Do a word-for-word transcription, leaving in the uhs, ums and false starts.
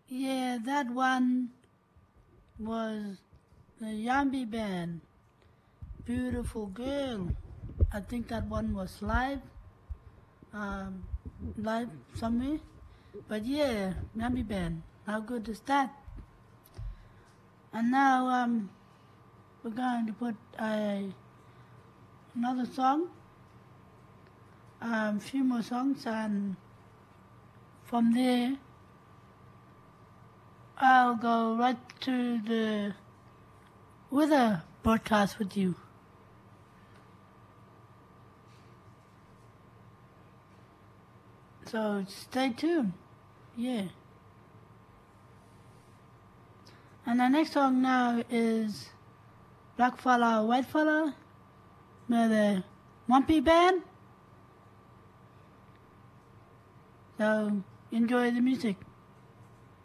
Yeah, that one was the Yambi Band. Beautiful Girl. I think that one was live, um, live somewhere. But yeah, Yambi Band. How good is that? And now um, we're going to put a, another song, a um, few more songs, and from there I'll go right to the weather broadcast with you. So stay tuned. Yeah. And the next song now is Black Fella, White Fella, by the Mumpy Band. So enjoy the music.